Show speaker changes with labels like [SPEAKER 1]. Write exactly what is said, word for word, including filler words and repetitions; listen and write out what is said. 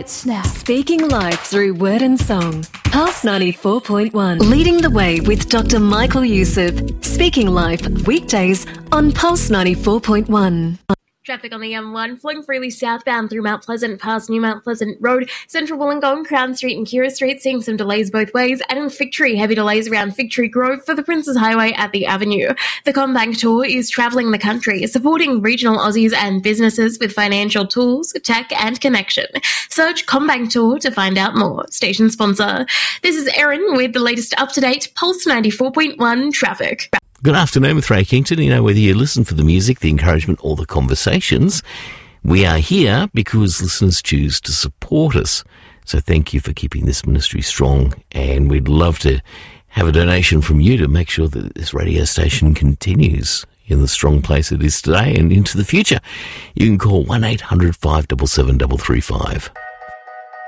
[SPEAKER 1] Snap.
[SPEAKER 2] Speaking live through word and song. Pulse ninety-four point one. Leading the way with Doctor Michael Youssef. Speaking live weekdays on Pulse ninety-four point one.
[SPEAKER 3] Traffic on the M one flowing freely southbound through Mount Pleasant past New Mount Pleasant Road, Central Wollongong, Crown Street and Kira Street, seeing some delays both ways, and in Fig Tree, heavy delays around Fig Tree Grove for the Princes Highway at the Avenue. The CommBank Tour is travelling the country, supporting regional Aussies and businesses with financial tools, tech and connection. Search CommBank Tour to find out more. Station sponsor. This is Erin with the latest up-to-date Pulse ninety-four point one traffic.
[SPEAKER 4] Good afternoon with Ray Kington. You know, whether you listen for the music, the encouragement or the conversations, we are here because listeners choose to support us. So thank you for keeping this ministry strong, and we'd love to have a donation from you to make sure that this radio station continues in the strong place it is today and into the future. You can call one eight hundred five seven seven three three five.